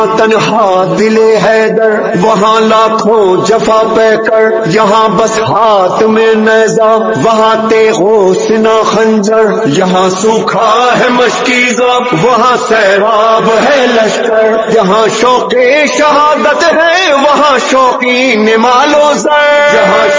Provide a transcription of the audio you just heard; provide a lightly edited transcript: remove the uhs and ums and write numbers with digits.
तन्हा दिले हैदर, वहाँ लाखों जफा पैकर, यहाँ बस हाथ में नैजा, वहाँ तेगो सिना खंजर, यहाँ सूखा है मशकीज़ा, वहाँ सैराब है लश्कर, यहाँ शौक़े शहादत है, वहाँ शौकीन मालो ज़र, यहाँ